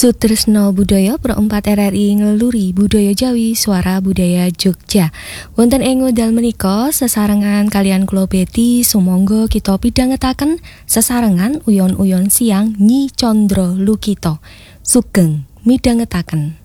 Sutresno Budaya Pro 4 RRI ngeluri budaya Jawi Suara Budaya Jogja. Wonten ing wekdal menika sesarengan kalian kula Beti sumangga kita pidhangetaken sesarengan uyon-uyon siang Nyi Condro Lukito. Sugeng midhangetaken.